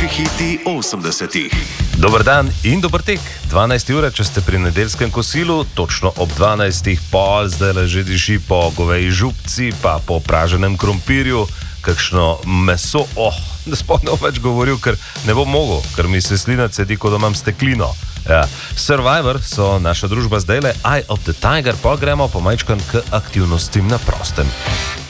Najboljši hiti 80-ih. Dober dan in dober tek. 12 ure, če ste pri nedeljskem kosilu, točno ob 12. pol, zdaj le že diši po goveji župci, pa po praženem krompirju, kakšno meso. Da sploh ne bom več govoril, ker ne bom mogel, ker mi se slina cedi, kot da imam steklino. Ja. Survivor so naša družba zdaj le, Eye of the Tiger, pa gremo pomajčkan k aktivnostim na prostem.